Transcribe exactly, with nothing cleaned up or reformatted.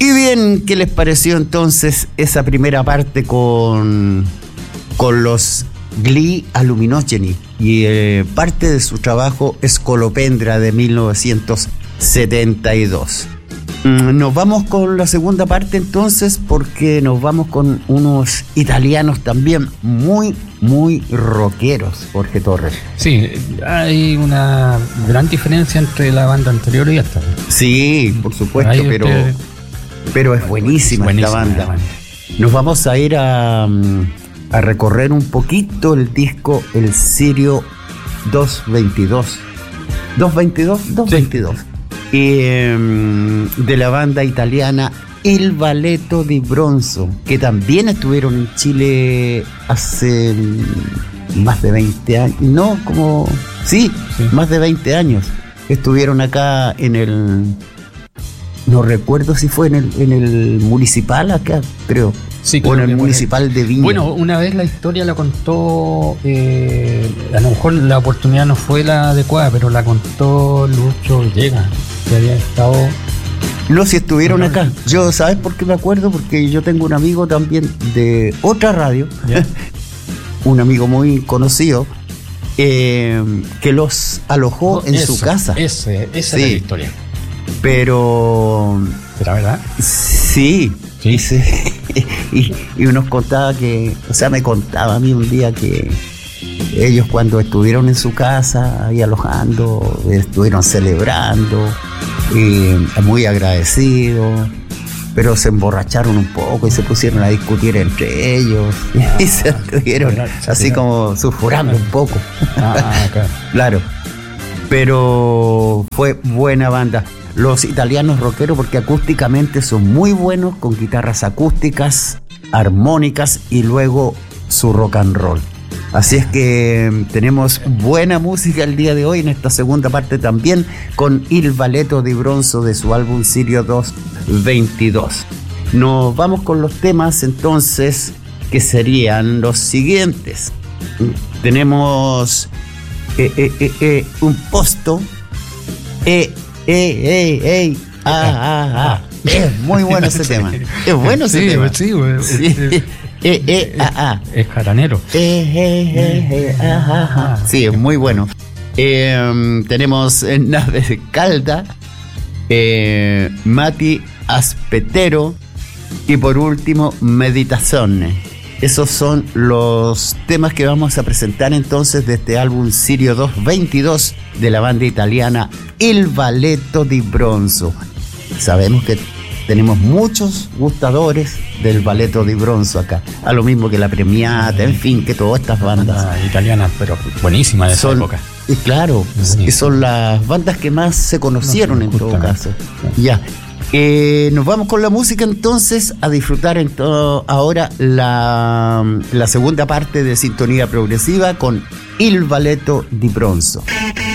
Y bien, ¿qué les pareció entonces esa primera parte con, con los Gli Aluminogeni y eh, parte de su trabajo Scolopendra de mil novecientos setenta y dos? Nos vamos con la segunda parte entonces, porque nos vamos con unos italianos también muy, muy rockeros, Jorge Torres. Sí, hay una gran diferencia entre la banda anterior y esta. Sí, por supuesto, pero, usted... pero es buenísima, buenísima esta banda. banda. Nos vamos a ir a, a recorrer un poquito el disco El Sirio doscientos veintidós. ¿doscientos veintidós? doscientos veintidós. Sí. Eh, de la banda italiana Il Balletto di Bronzo, que también estuvieron en Chile hace más de veinte años, no, como, sí, sí. más de veinte años, estuvieron acá en el, no recuerdo si fue en el, en el municipal acá, creo, sí, o en el municipal fue. de Viña. Bueno, una vez la historia la contó, eh, a lo mejor la oportunidad no fue la adecuada, pero la contó Lucho Villegas, que había estado... No, si estuvieron no, acá. Yo, ¿sabes por qué me acuerdo? Porque yo tengo un amigo también de otra radio, un amigo muy conocido, eh, que los alojó oh, en eso, su casa. Ese, esa sí. es la historia. Pero... ¿Será verdad? Sí. Sí. Y, se, y, y nos contaba que, o sea, me contaba a mí un día que ellos cuando estuvieron en su casa ahí alojando, estuvieron celebrando, eh, muy agradecidos, pero se emborracharon un poco y se pusieron a discutir entre ellos ah, y se estuvieron así como sulfurando un poco. Ah, okay. Claro, pero fue buena banda. Los italianos rockeros, porque acústicamente son muy buenos, con guitarras acústicas, armónicas y luego su rock and roll. Así es que tenemos buena música el día de hoy en esta segunda parte también con Il Balletto di Bronzo de su álbum Sirio doscientos veintidós. Nos vamos con los temas entonces, que serían los siguientes. Tenemos eh, eh, eh, eh, un posto, eh, ¡Ey, ey, ey! ¡Ah, ah, ah! Es muy bueno ese tema. Es bueno ese sí, tema. Sí, güey. Sí. Eh, eh, ah, ah. Es jaranero. Eh, eh, eh, eh, ah, ah, ah. Sí, es muy bueno. Eh, tenemos Nave Calda, eh, Mati Aspetero y por último Meditazione. Esos son los temas que vamos a presentar entonces de este álbum Sirio doscientos veintidós de la banda italiana Il Balletto di Bronzo. Sabemos que tenemos muchos gustadores del Balletto di Bronzo acá, a lo mismo que la Premiata, en fin, que todas estas bandas ah, italianas, pero buenísimas de esa son, época. Y claro, que son las bandas que más se conocieron no, en todo caso. Ya. Eh, nos vamos con la música entonces a disfrutar en todo, ahora la, la segunda parte de Sintonía Progresiva con Il Balletto di Bronzo.